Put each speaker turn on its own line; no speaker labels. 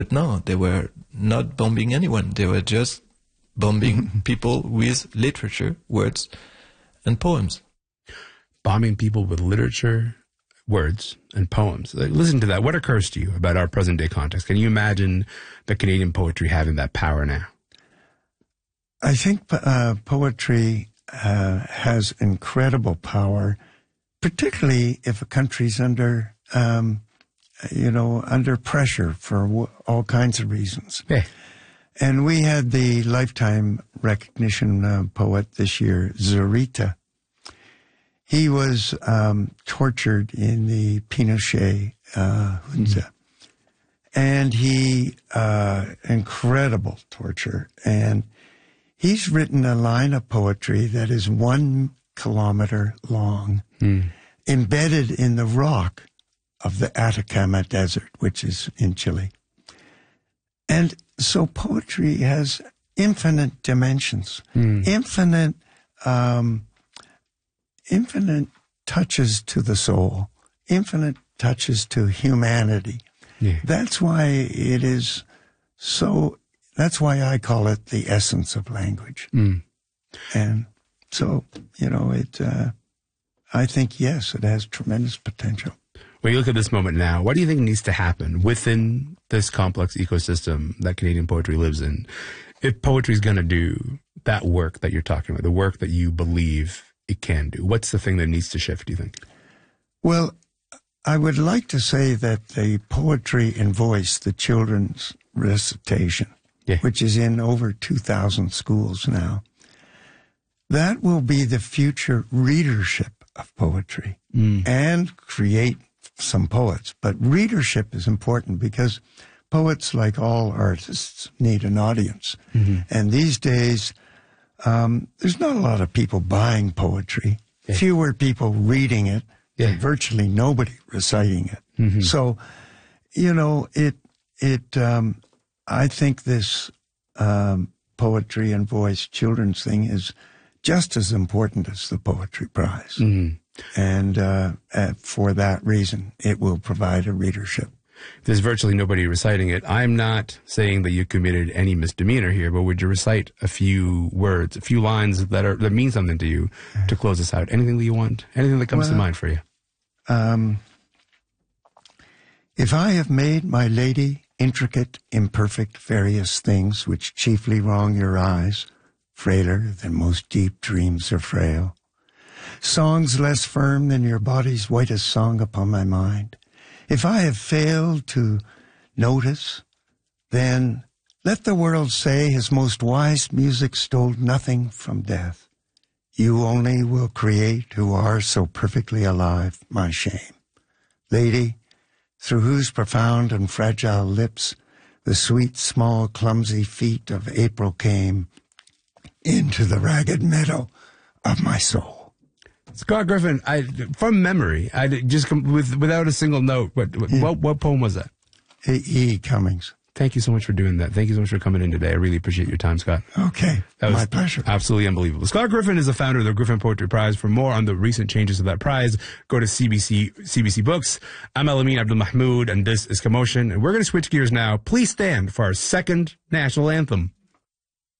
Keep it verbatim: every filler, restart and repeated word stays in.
But no, they were not bombing anyone. They were just bombing people with literature, words, and poems.
Bombing people with literature, words, and poems. Like, listen to that. What occurs to you about our present-day context? Can you imagine the Canadian poetry having that power now?
I think uh, poetry uh, has incredible power, particularly if a country's under, um, you know, under pressure for w- all kinds of reasons.
Yeah.
And we had the Lifetime Recognition uh, poet this year, Zurita. He was um, tortured in the Pinochet uh, junta. Mm-hmm. And he, uh, incredible torture. And he's written a line of poetry that is one kilometer long, mm. embedded in the rock of the Atacama Desert, which is in Chile. And so poetry has infinite dimensions, mm. infinite, um, infinite touches to the soul, infinite touches to humanity. Yeah. That's why it is so, that's why I call it the essence of language. Mm. And so, you know, it, uh, I think, yes, it has tremendous potential.
When you look at this moment now, what do you think needs to happen within this complex ecosystem that Canadian poetry lives in? If poetry is going to do that work that you're talking about, the work that you believe it can do, what's the thing that needs to shift, do you think?
Well, I would like to say that the poetry and voice, the children's recitation, yeah. which is in over two thousand schools now, that will be the future readership of poetry mm. and create some poets. But readership is important because poets, like all artists, need an audience. Mm-hmm. And these days, um, there's not a lot of people buying poetry, yeah. fewer people reading it, yeah. and virtually nobody reciting it. Mm-hmm. So, you know, it, it, um, I think this, um, poetry and voice children's thing is just as important as the Poetry Prize. Mm-hmm. And uh, uh, for that reason, it will provide a readership.
There's virtually nobody reciting it. I'm not saying that you committed any misdemeanor here, but would you recite a few words, a few lines that are that mean something to you to close us out? Anything that you want? Anything that comes well, to mind for you?
Um, if I have made, my lady, intricate, imperfect, various things which chiefly wrong your eyes, frailer than most deep dreams are frail, songs less firm than your body's whitest song upon my mind. If I have failed to notice, then let the world say his most wise music stole nothing from death. You only will create who are so perfectly alive, my shame. Lady, through whose profound and fragile lips the sweet, small, clumsy feet of April came into the ragged meadow of my soul.
Scott Griffin, I, from memory, I just with without a single note. What what, yeah. what what poem was that?
E. E. Cummings.
Thank you so much for doing that. Thank you so much for coming in today. I really appreciate your time, Scott.
Okay, that was my pleasure.
Absolutely unbelievable. Scott Griffin is the founder of the Griffin Poetry Prize. For more on the recent changes to that prize, go to C B C C B C Books. I'm Elamin Abdul-Mahmoud, and this is Commotion. And we're going to switch gears now. Please stand for our second national anthem.